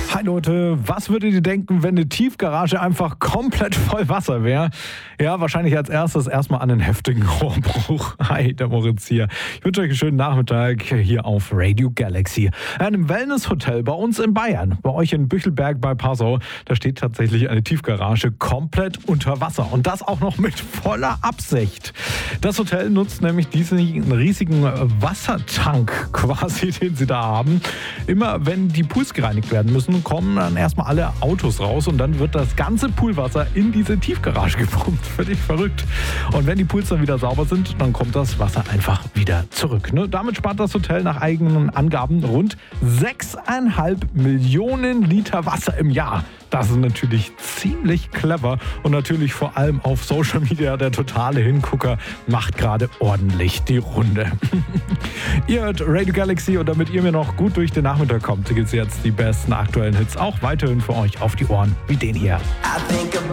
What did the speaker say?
Hi Leute, was würdet ihr denken, wenn eine Tiefgarage einfach komplett voll Wasser wäre? Ja, wahrscheinlich als erstes erstmal an einen heftigen Rohrbruch. Hi, der Moritz hier. Ich wünsche euch einen schönen Nachmittag hier auf Radio Galaxy. In einem Wellnesshotel bei uns in Bayern, bei euch in Büchelberg bei Passau, da steht tatsächlich eine Tiefgarage komplett unter Wasser. Und das auch noch mit voller Absicht. Das Hotel nutzt nämlich diesen riesigen Wassertank quasi, den sie da haben. Immer wenn die Pools gereinigt werden müssen, kommen dann erstmal alle Autos raus und dann wird das ganze Poolwasser in diese Tiefgarage gepumpt. Völlig verrückt. Und wenn die Pools dann wieder sauber sind, dann kommt das Wasser einfach wieder zurück. Damit spart das Hotel nach eigenen Angaben rund 6,5 Millionen Liter Wasser im Jahr. Das ist natürlich ziemlich clever und natürlich vor allem auf Social Media der totale Hingucker macht gerade ordentlich die Runde. Ihr hört Radio Galaxy und damit ihr mir noch gut durch den Nachmittag kommt, gibt es jetzt die besten aktuellen Hits auch weiterhin für euch auf die Ohren, wie den hier.